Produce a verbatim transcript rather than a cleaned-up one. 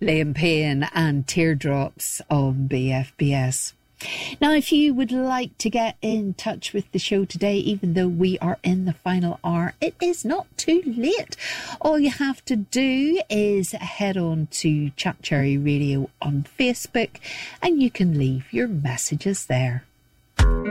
Liam Payne and Teardrops on B F B S. Now, if you would like to get in touch with the show today, even though we are in the final hour, it is not too late. All you have to do is head on to Chat Cherry Radio on Facebook and you can leave your messages there.